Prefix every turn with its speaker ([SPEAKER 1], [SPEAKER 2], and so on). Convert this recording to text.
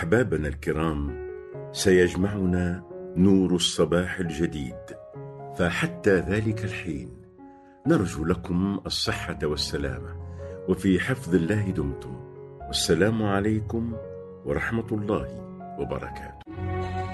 [SPEAKER 1] أحبابنا الكرام، سيجمعنا نور الصباح الجديد، فحتى ذلك الحين نرجو لكم الصحة والسلامة، وفي حفظ الله دمتم. والسلام عليكم ورحمة الله وبركاته.